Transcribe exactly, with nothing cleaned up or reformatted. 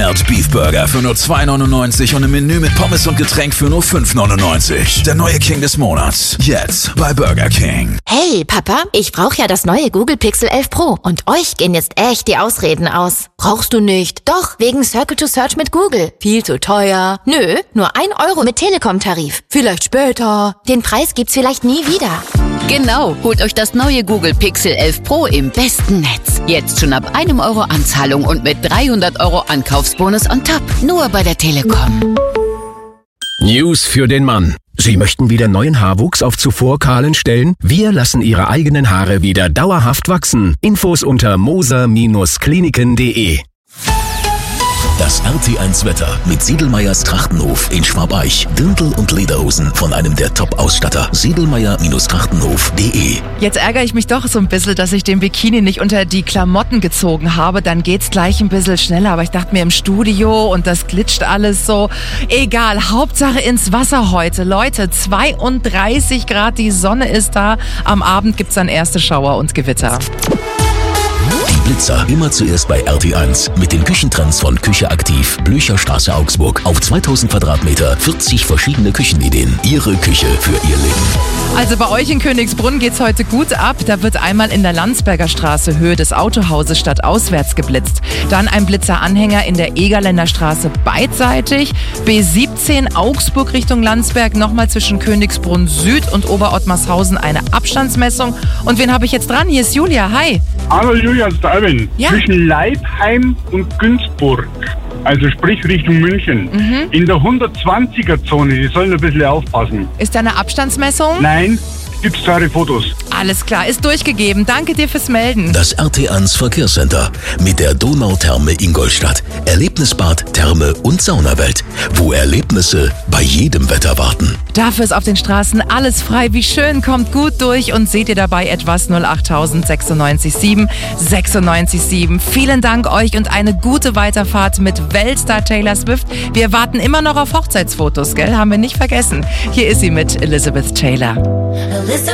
Wild Beef Burger für nur zwei neunundneunzig und ein Menü mit Pommes und Getränk für nur fünf neunundneunzig. Der neue King des Monats. Jetzt bei Burger King. Hey, Papa, ich brauche ja das neue Google Pixel elf Pro. Und euch gehen jetzt echt die Ausreden aus. Brauchst du nicht? Doch, wegen Circle to Search mit Google. Viel zu teuer. Nö, nur ein Euro mit Telekom-Tarif. Vielleicht später. Den Preis gibt's vielleicht nie wieder. Genau, holt euch das neue Google Pixel elf Pro im besten Netz. Jetzt schon ab einem Euro Anzahlung und mit dreihundert Euro Ankaufsbonus on top. Nur bei der Telekom. News für den Mann. Sie möchten wieder neuen Haarwuchs auf zuvor kahlen Stellen? Wir lassen Ihre eigenen Haare wieder dauerhaft wachsen. Infos unter moser Bindestrich kliniken punkt de. Das R T eins Wetter mit Siedelmeyers Trachtenhof in Schwabeich. Dirndl und Lederhosen von einem der Top-Ausstatter. Siedelmeyer Trachtenhof punkt de. Jetzt ärgere ich mich doch so ein bisschen, dass ich den Bikini nicht unter die Klamotten gezogen habe. Dann geht's gleich ein bisschen schneller. Aber ich dachte mir im Studio und das glitscht alles so. Egal, Hauptsache ins Wasser heute. Leute, zweiunddreißig Grad, die Sonne ist da. Am Abend gibt's dann erste Schauer und Gewitter. Die Blitzer immer zuerst bei R T eins mit den Küchentrends von Küche Aktiv, Blücherstraße Augsburg. Auf zweitausend Quadratmeter, vierzig verschiedene Küchenideen. Ihre Küche für Ihr Leben. Also bei euch in Königsbrunn geht's heute gut ab. Da wird einmal in der Landsberger Straße Höhe des Autohauses stadtauswärts geblitzt. Dann ein Blitzeranhänger in der Egerländer Straße beidseitig. B siebzehn Augsburg Richtung Landsberg, nochmal zwischen Königsbrunn Süd und Oberottmarshausen eine Abstandsmessung. Und wen habe ich jetzt dran? Hier ist Julia. Hi. Hallo Julia, das ist der Alvin. Ja? Zwischen Leipheim und Günzburg, also sprich Richtung München, Mhm. in der hundertzwanziger-Zone, die sollen ein bisschen aufpassen. Ist da eine Abstandsmessung? Nein, gibt's klare Fotos. Alles klar, ist durchgegeben. Danke dir fürs Melden. Das R T eins Verkehrscenter mit der Donautherme Ingolstadt. Erlebnisbad, Therme und Saunawelt, wo Erlebnisse bei jedem Wetter warten. Dafür ist auf den Straßen alles frei. Wie schön, kommt gut durch und seht ihr dabei etwas null achttausend sechsundneunzig sieben sechsundneunzig sieben. Vielen Dank euch und eine gute Weiterfahrt mit Weltstar Taylor Swift. Wir warten immer noch auf Hochzeitsfotos, gell? Haben wir nicht vergessen. Hier ist sie mit Elizabeth Taylor.